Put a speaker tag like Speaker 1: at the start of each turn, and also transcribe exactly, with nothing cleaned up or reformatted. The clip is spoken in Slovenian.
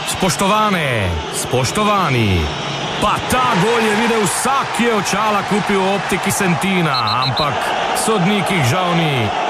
Speaker 1: Spoštovane, spoštovani, pa ta gol je videl vsak, ki je očala kupil v optiki Sentina, ampak sodnik jih žal ni.